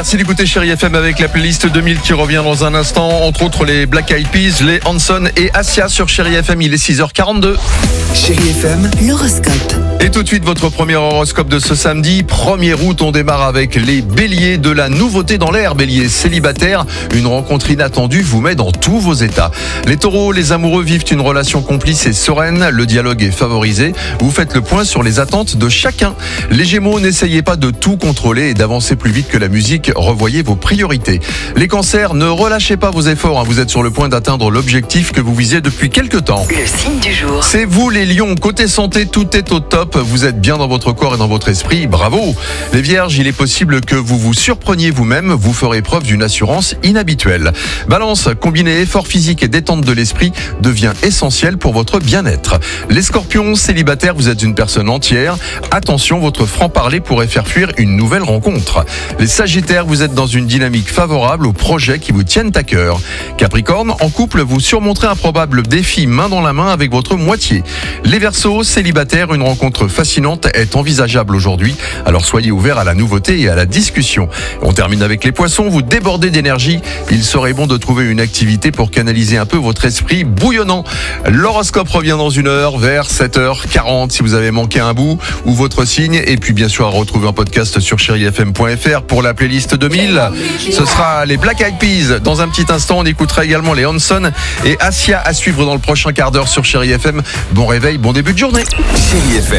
Merci d'écouter Chérie FM avec la playlist 2000 qui revient dans un instant. Entre autres les Black Eyed Peas, les Hanson et Asia sur Chérie FM. Il est 6h42. Chérie FM, l'horoscope. Et tout de suite, votre premier horoscope de ce samedi. 1er août, on démarre avec les béliers. De la nouveauté dans l'air, bélier célibataire. Une rencontre inattendue vous met dans tous vos états. Les taureaux, les amoureux vivent une relation complice et sereine. Le dialogue est favorisé. Vous faites le point sur les attentes de chacun. Les gémeaux, n'essayez pas de tout contrôler et d'avancer plus vite que la musique. Revoyez vos priorités. Les cancers, ne relâchez pas vos efforts. Vous êtes sur le point d'atteindre l'objectif que vous visiez depuis quelques temps. Le signe du jour. C'est vous les lions. Côté santé, tout est au top. Vous êtes bien dans votre corps et dans votre esprit. Bravo. Les vierges, il est possible que vous vous surpreniez vous-même. Vous ferez preuve d'une assurance inhabituelle. Balance, combiner effort physique et détente de l'esprit devient essentiel pour votre bien-être. Les scorpions, célibataires, vous êtes une personne entière. Attention, votre franc-parler pourrait faire fuir une nouvelle rencontre. Les sagittaires, vous êtes dans une dynamique favorable aux projets qui vous tiennent à cœur. Capricorne, en couple, vous surmonterez un probable défi main dans la main avec votre moitié. Les verseaux, célibataires, une rencontre fascinante est envisageable aujourd'hui. Alors soyez ouverts à la nouveauté et à la discussion. On termine avec les poissons, vous débordez d'énergie. Il serait bon de trouver une activité pour canaliser un peu votre esprit bouillonnant. L'horoscope revient dans une heure, vers 7h40 si vous avez manqué un bout ou votre signe. Et puis bien sûr à retrouver un podcast sur chérifm.fr pour la playlist 2000. Ce sera les Black Eyed Peas. Dans un petit instant, on écoutera également les Hanson et Asia à suivre dans le prochain quart d'heure sur Chérie FM. Bon réveil, bon début de journée. Chérie FM.